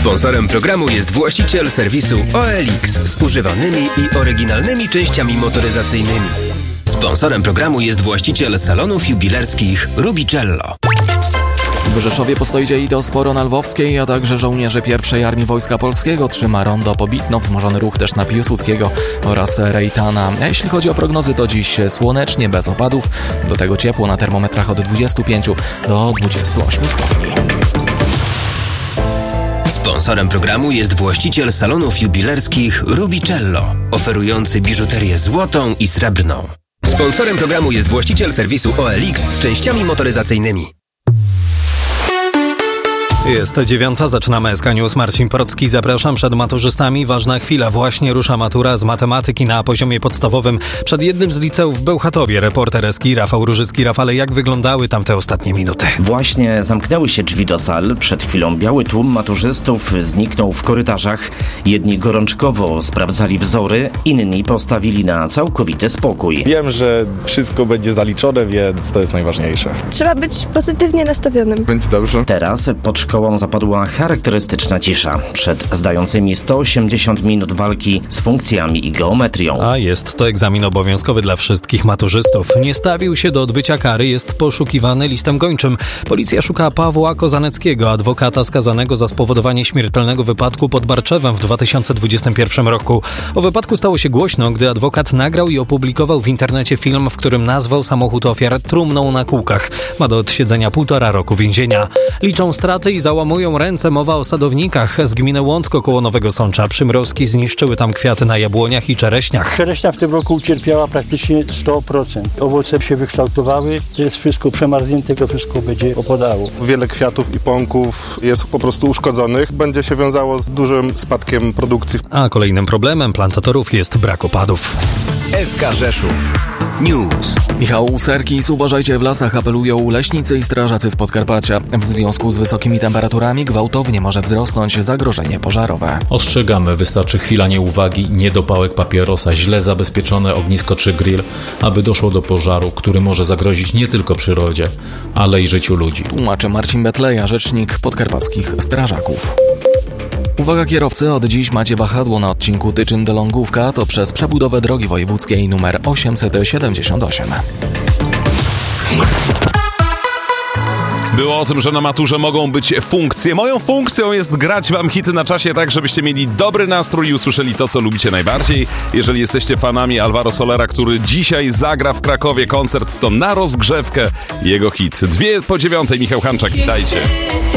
Sponsorem programu jest właściciel serwisu OLX z używanymi i oryginalnymi częściami motoryzacyjnymi. Sponsorem programu jest właściciel salonów jubilerskich Rubicello. W Rzeszowie podstoicie i to sporo na Lwowskiej, a także żołnierze pierwszej Armii Wojska Polskiego trzyma rondo Pobitno, wzmożony ruch też na Piłsudskiego oraz Rejtana. A jeśli chodzi o prognozy, to dziś słonecznie, bez opadów, do tego ciepło na termometrach od 25 do 28 stopni. Sponsorem programu jest właściciel salonów jubilerskich Rubicello, oferujący biżuterię złotą i srebrną. Sponsorem programu jest właściciel serwisu OLX z częściami motoryzacyjnymi. Jest 9:00, zaczynamy SK News. Marcin Porocki, zapraszam. Przed maturzystami ważna chwila. Właśnie rusza matura z matematyki na poziomie podstawowym. Przed jednym z liceów w Bełchatowie reporter SK Rafał Różycki. Rafale, jak wyglądały tam te ostatnie minuty? Właśnie zamknęły się drzwi do sal. Przed chwilą biały tłum maturzystów zniknął w korytarzach. Jedni gorączkowo sprawdzali wzory, inni postawili na całkowity spokój. Wiem, że wszystko będzie zaliczone, więc to jest najważniejsze. Trzeba być pozytywnie nastawionym. Będzie dobrze. Teraz pod szkołą zapadła charakterystyczna cisza przed zdającymi 180 minut walki z funkcjami i geometrią. A jest to egzamin obowiązkowy dla wszystkich maturzystów. Nie stawił się do odbycia kary, jest poszukiwany listem gończym. Policja szuka Pawła Kozaneckiego, adwokata skazanego za spowodowanie śmiertelnego wypadku pod Barczewem w 2021 roku. O wypadku stało się głośno, gdy adwokat nagrał i opublikował w internecie film, w którym nazwał samochód ofiar trumną na kółkach. Ma do odsiedzenia 1,5 roku więzienia. Liczą straty i załamują ręce, mowa o sadownikach z gminy Łącko koło Nowego Sącza. Przymrozki zniszczyły tam kwiaty na jabłoniach i czereśniach. Czereśnia w tym roku ucierpiała praktycznie 100%. Owoce się wykształtowały, jest wszystko przemarznięte, to wszystko będzie opadało. Wiele kwiatów i pąków jest po prostu uszkodzonych. Będzie się wiązało z dużym spadkiem produkcji. A kolejnym problemem plantatorów jest brak opadów. SK Rzeszów News. Michał Serkis, uważajcie, w lasach apelują leśnicy i strażacy z Podkarpacia. W związku z wysokimi temperaturami gwałtownie może wzrosnąć zagrożenie pożarowe. Ostrzegamy, wystarczy chwila nieuwagi, niedopałek papierosa, źle zabezpieczone ognisko czy grill, aby doszło do pożaru, który może zagrozić nie tylko przyrodzie, ale i życiu ludzi. Tłumaczy Marcin Betleja, rzecznik podkarpackich strażaków. Uwaga kierowcy, od dziś macie wahadło na odcinku Tyczyn-Delongówka, to przez przebudowę drogi wojewódzkiej nr 878. Było o tym, że na maturze mogą być funkcje. Moją funkcją jest grać wam hity na czasie tak, żebyście mieli dobry nastrój i usłyszeli to, co lubicie najbardziej. Jeżeli jesteście fanami Alvaro Solera, który dzisiaj zagra w Krakowie koncert, to na rozgrzewkę jego hit. 8:02, Michał Hanczak, witajcie.